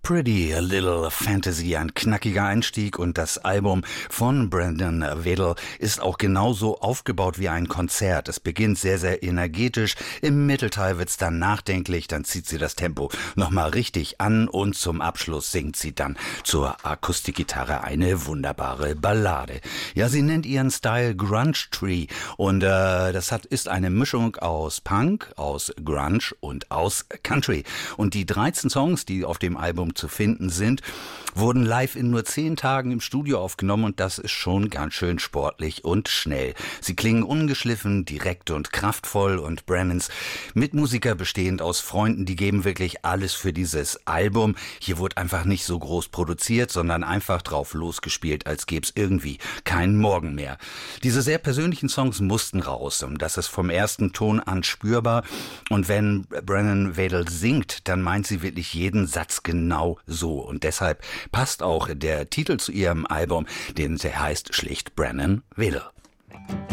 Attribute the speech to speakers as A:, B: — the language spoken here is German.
A: Pretty Little Fantasy, ein knackiger Einstieg, und das Album von Brandon Wedel ist auch genauso aufgebaut wie ein Konzert. Es beginnt sehr, sehr energetisch, im Mittelteil wird's dann nachdenklich, dann zieht sie das Tempo nochmal richtig an und zum Abschluss singt sie dann zur Akustikgitarre eine wunderbare Ballade. Ja, sie nennt ihren Style Grunge Tree und ist eine Mischung aus Punk, aus Grunge und aus Country. Und die 13 Songs, die auf dem Album zu finden sind, wurden live in nur 10 Tagen im Studio aufgenommen, und das ist schon ganz schön sportlich und schnell. Sie klingen ungeschliffen, direkt und kraftvoll, und Brannons Mitmusiker, bestehend aus Freunden, die geben wirklich alles für dieses Album. Hier wurde einfach nicht so groß produziert, sondern einfach drauf losgespielt, als gäbe es irgendwie keinen Morgen mehr. Diese sehr persönlichen Songs mussten raus, und das ist vom ersten Ton an spürbar, und wenn Brandon Wedel singt, dann meint sie wirklich jeden Satz genau so, und deshalb passt auch der Titel zu ihrem Album, der heißt schlicht Brandon Wedel.